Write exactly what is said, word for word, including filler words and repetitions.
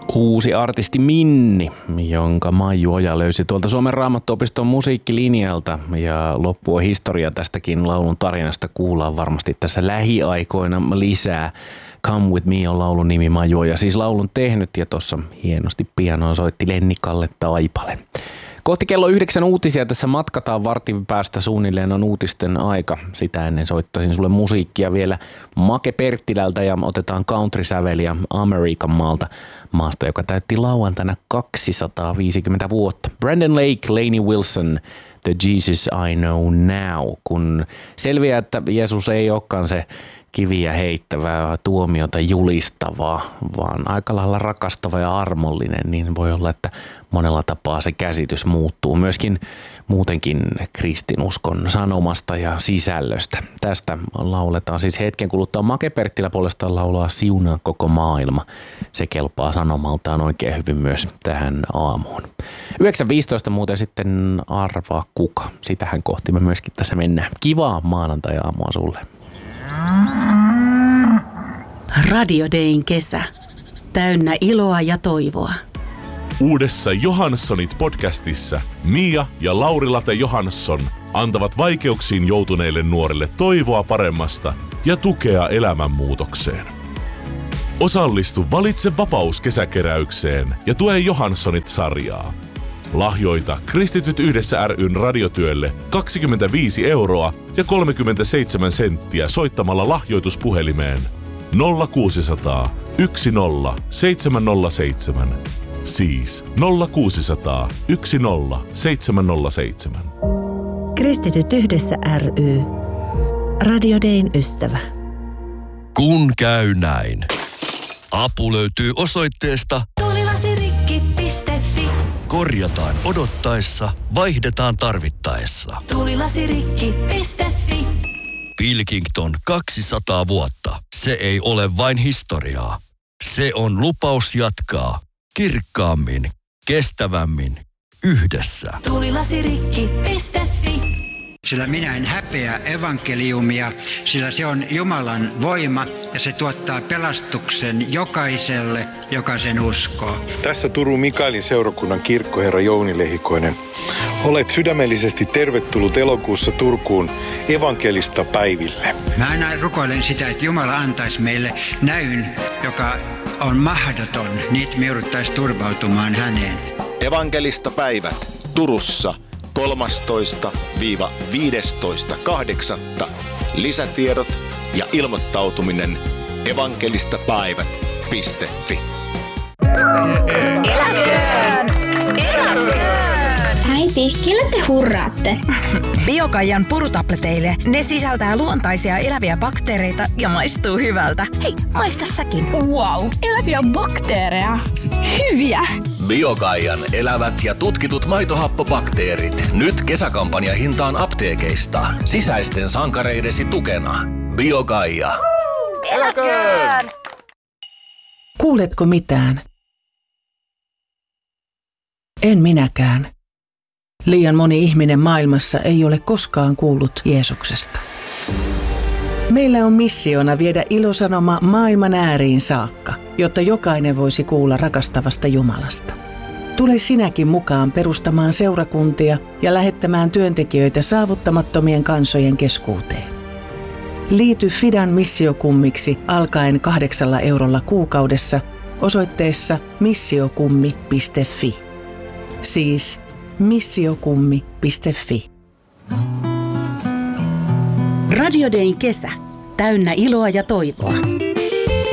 Uusi artisti Minni, jonka Maiju Oja löysi tuolta Suomen Raamattuopiston musiikkilinjalta, ja loppu on historia tästäkin laulun tarinasta kuullaan varmasti tässä lähiaikoina lisää. Come With Me on laulun nimi, Maiju Oja siis laulun tehnyt, ja tuossa hienosti pianoa soitti Lenni-Kalle Taipale. Kohti kello yhdeksän uutisia tässä matkataan vartin päästä, suunnilleen on uutisten aika. Sitä ennen soittaisin sulle musiikkia vielä Make Perttilältä ja otetaan country-säveliä Amerikan maalta, maasta, joka täytti lauantaina kaksisataaviisikymmentä vuotta. Brandon Lake, Lainey Wilson, The Jesus I Know Now. Kun selviää, että Jeesus ei olekaan se kiviä heittävää, tuomiota julistavaa, vaan aika lailla rakastava ja armollinen, niin voi olla, että monella tapaa se käsitys muuttuu myöskin muutenkin kristinuskon sanomasta ja sisällöstä. Tästä lauletaan siis hetken kuluttua. Make Perttilä puolestaan laulaa Siunaa koko maailma. Se kelpaa sanomaltaan oikein hyvin myös tähän aamuun. yhdeksän viisitoista muuten sitten arvaa kuka. Sitähän kohti me myöskin tässä mennään. Kivaa maanantai-aamua sulle. Radio Dayn kesä. Täynnä iloa ja toivoa. Uudessa Johanssonit podcastissa Mia ja Lauri-Late Johansson antavat vaikeuksiin joutuneille nuorille toivoa paremmasta ja tukea elämänmuutokseen. Osallistu Valitse vapaus -kesäkeräykseen ja tue Johanssonit-sarjaa. Lahjoita Kristityt yhdessä ry:n radiotyölle kaksikymmentäviisi euroa ja kolmekymmentäseitsemän senttiä soittamalla lahjoituspuhelimeen nolla kuusisataa yksi nolla seitsemän nolla seitsemän. Siis nolla kuusisataa yksi nolla seitsemän nolla seitsemän. Kristityt yhdessä ry. Radio Dayn ystävä. Kun käy näin. Apu löytyy osoitteesta tulilasirikki piste fi. Korjataan odottaessa, vaihdetaan tarvittaessa. tulilasirikki piste fi. Pilkington kaksisataa vuotta. Se ei ole vain historiaa. Se on lupaus jatkaa kirkkaammin, kestävämmin, yhdessä. tulilasirikki piste fi. Sillä minä en häpeä evankeliumia, sillä se on Jumalan voima ja se tuottaa pelastuksen jokaiselle, joka sen uskoo. Tässä Turun Mikaelin seurakunnan kirkkoherra Jouni Lehikoinen. Olet sydämellisesti tervetullut elokuussa Turkuun evankelista päiville. Mä aina rukoilen sitä, että Jumala antaisi meille näyn, joka on mahdoton, niin me jouduttaisiin turvautumaan häneen. Evankelista päivät Turussa kolmastoista viidestoista kahdeksatta. Lisätiedot ja ilmoittautuminen evankelistapäivät piste fi. Eläköön! Eläköön! Äiti, kelle te hurraatte? Biokaijan purutableteille. Ne sisältää luontaisia eläviä bakteereita ja maistuu hyvältä. Hei, maista säkin. Wow, eläviä bakteereja. Hyviä! Biokaijan elävät ja tutkitut maitohappobakteerit. Nyt kesäkampanja hintaan apteekeista. Sisäisten sankareidesi tukena. Biokaija. Eläköön! Kuuletko mitään? En minäkään. Liian moni ihminen maailmassa ei ole koskaan kuullut Jeesuksesta. Meillä on missiona viedä ilosanoma maailman ääriin saakka, jotta jokainen voisi kuulla rakastavasta Jumalasta. Tule sinäkin mukaan perustamaan seurakuntia ja lähettämään työntekijöitä saavuttamattomien kansojen keskuuteen. Liity Fidan missiokummiksi alkaen kahdeksalla eurolla kuukaudessa osoitteessa missiokummi piste fi. Siis missiokummi piste fi. Radio Dayn kesä. Täynnä iloa ja toivoa.